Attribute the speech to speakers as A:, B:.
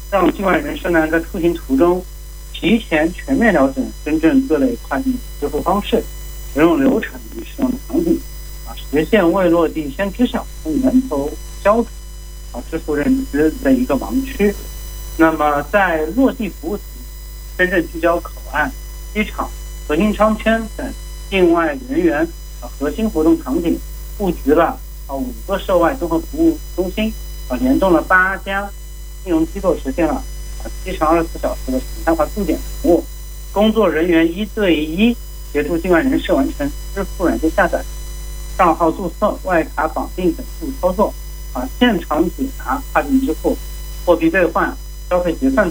A: 让境外人士呢在出行途中提前全面了解深圳各类跨境支付方式、使用流程与使用场景，实现未落地先知晓、从源头消除支付认知的一个盲区。那么在落地服务层，深圳聚焦口岸、机场、核心商圈等境外人员核心活动场景，布局了5个涉外综合服务中心，联动了8家金融机构，实现了724小时的常态化驻点服务，工作人员1对1协助境外人士完成支付软件下载、账号注册、外卡绑定等服务操作，现场解答跨境支付、货币兑换、消费结算